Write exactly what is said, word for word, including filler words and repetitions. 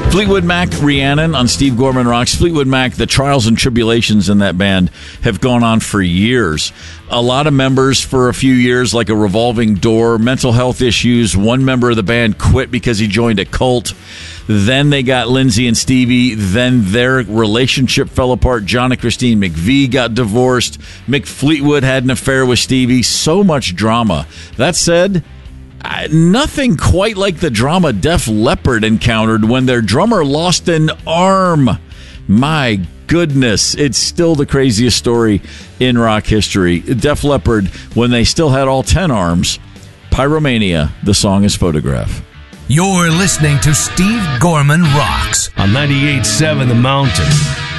Fleetwood Mac, Rhiannon on Steve Gorman Rocks. Fleetwood Mac, the trials and tribulations in that band have gone on for years. A lot of members for a few years, like a revolving door, mental health issues. One member of the band quit because he joined a cult. Then they got Lindsay and Stevie. Then their relationship fell apart. John and Christine McVie got divorced. Mick Fleetwood had an affair with Stevie. So much drama. That said, Uh, nothing quite like the drama Def Leppard encountered when their drummer lost an arm. My goodness, it's still the craziest story in rock history. Def Leppard, when they still had all ten arms. Pyromania, the song is Photograph. You're listening to Steve Gorman Rocks on ninety-eight point seven The Mountain.